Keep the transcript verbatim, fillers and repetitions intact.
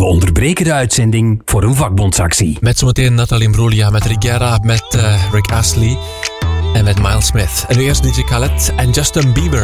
We onderbreken de uitzending voor een vakbondsactie. Met zometeen Nathalie Imbruglia, met Rick Guerra, met uh, Rick Astley en met Miles Smith. En nu eerst D J Khaled en Justin Bieber.